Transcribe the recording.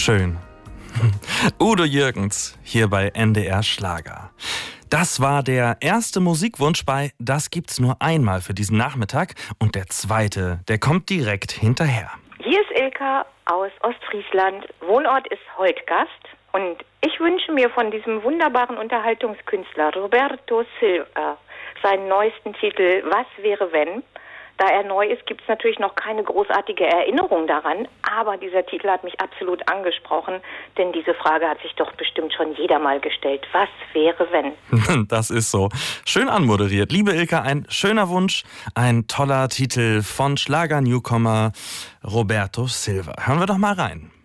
Schön. Udo Jürgens hier bei NDR Schlager. Das war der erste Musikwunsch bei Das gibt's nur einmal für diesen Nachmittag. Und der zweite, der kommt direkt hinterher. Hier ist Ilka aus Ostfriesland. Wohnort ist Holtgast. Und ich wünsche mir von diesem wunderbaren Unterhaltungskünstler Roberto Silva seinen neuesten Titel Was wäre wenn? Da er neu ist, gibt es natürlich noch keine großartige Erinnerung daran, aber dieser Titel hat mich absolut angesprochen, denn diese Frage hat sich doch bestimmt schon jeder mal gestellt. Was wäre wenn? Das ist so. Schön anmoderiert. Liebe Ilka, ein schöner Wunsch, ein toller Titel von Schlager-Newcomer Roberto Silva. Hören wir doch mal rein.